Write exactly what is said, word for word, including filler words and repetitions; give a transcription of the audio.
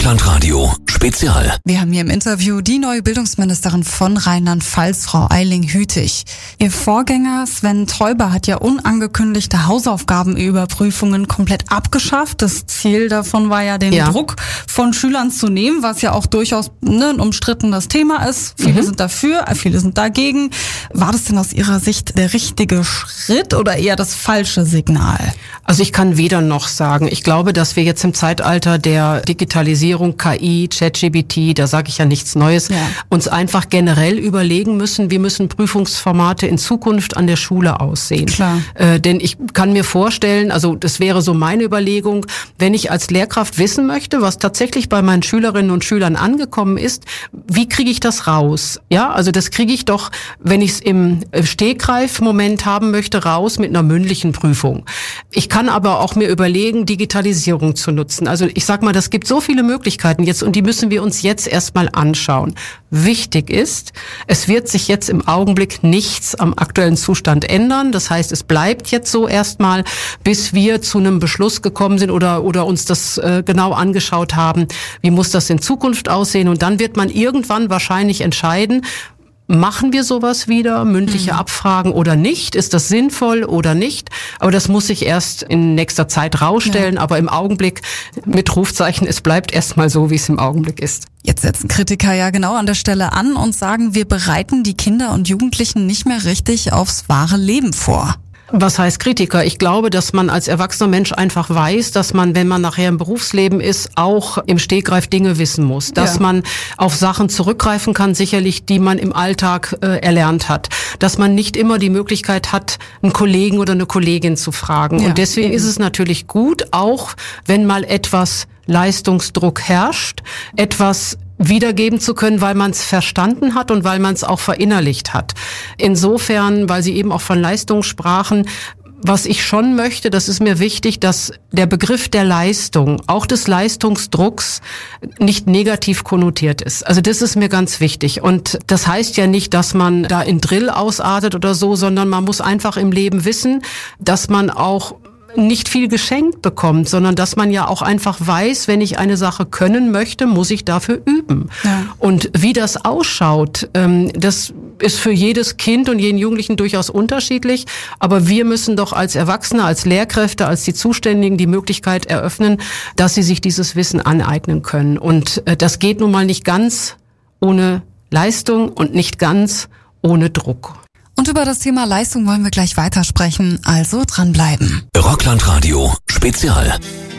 Rockland Radio Spezial. Wir haben hier im Interview die neue Bildungsministerin von Rheinland-Pfalz, Frau Eiling-Hütig. Ihr Vorgänger Sven Teuber hat ja unangekündigte Hausaufgabenüberprüfungen komplett abgeschafft. Das Ziel davon war ja, den ja. Druck von Schülern zu nehmen, was ja auch durchaus ne, ein umstrittenes Thema ist. Viele mhm. sind dafür, viele sind dagegen. War das denn aus Ihrer Sicht der richtige Schritt oder eher das falsche Signal? Also ich kann weder noch sagen. Ich glaube, dass wir jetzt im Zeitalter der Digitalisierung, K I, ChatGPT, da sage ich ja nichts Neues, ja. uns einfach generell überlegen müssen, wie müssen Prüfungsformate in Zukunft an der Schule aussehen. Klar. Äh, denn ich kann mir vorstellen, also das wäre so meine Überlegung, wenn ich als Lehrkraft wissen möchte, was tatsächlich bei meinen Schülerinnen und Schülern angekommen ist, wie kriege ich das raus? Ja, also das kriege ich doch, wenn ich es im Stegreif-Moment haben möchte, raus mit einer mündlichen Prüfung. Ich kann aber auch mir überlegen, Digitalisierung zu nutzen. Also ich sag mal, das gibt so viele Möglichkeiten jetzt und die müssen wir uns jetzt erstmal anschauen. Wichtig ist, es wird sich jetzt im Augenblick nichts am aktuellen Zustand ändern. Das heißt, es bleibt jetzt so erstmal, bis wir zu einem Beschluss gekommen sind oder oder uns das äh, genau angeschaut haben, wie muss das in Zukunft aussehen. Und dann wird man irgendwann wahrscheinlich entscheiden, machen wir sowas wieder, mündliche mhm. Abfragen oder nicht? Ist das sinnvoll oder nicht? Aber das muss sich erst in nächster Zeit rausstellen. Ja. Aber im Augenblick mit Rufzeichen, es bleibt erstmal so, wie es im Augenblick ist. Jetzt setzen Kritiker ja genau an der Stelle an und sagen, wir bereiten die Kinder und Jugendlichen nicht mehr richtig aufs wahre Leben vor. Was heißt Kritiker? Ich glaube, dass man als erwachsener Mensch einfach weiß, dass man, wenn man nachher im Berufsleben ist, auch im Stegreif Dinge wissen muss. Dass ja. man auf Sachen zurückgreifen kann, sicherlich, die man im Alltag äh, erlernt hat. Dass man nicht immer die Möglichkeit hat, einen Kollegen oder eine Kollegin zu fragen. Ja. Und deswegen mhm. ist es natürlich gut, auch wenn mal etwas Leistungsdruck herrscht, etwas wiedergeben zu können, weil man es verstanden hat und weil man es auch verinnerlicht hat. Insofern, weil Sie eben auch von Leistung sprachen, was ich schon möchte, das ist mir wichtig, dass der Begriff der Leistung, auch des Leistungsdrucks, nicht negativ konnotiert ist. Also das ist mir ganz wichtig. Und das heißt ja nicht, dass man da in Drill ausartet oder so, sondern man muss einfach im Leben wissen, dass man auch nicht viel geschenkt bekommt, sondern dass man ja auch einfach weiß, wenn ich eine Sache können möchte, muss ich dafür üben. Ja. Und wie das ausschaut, das ist für jedes Kind und jeden Jugendlichen durchaus unterschiedlich. Aber wir müssen doch als Erwachsene, als Lehrkräfte, als die Zuständigen die Möglichkeit eröffnen, dass sie sich dieses Wissen aneignen können. Und das geht nun mal nicht ganz ohne Leistung und nicht ganz ohne Druck. Und über das Thema Leistung wollen wir gleich weitersprechen, also dranbleiben. Rockland Radio Spezial.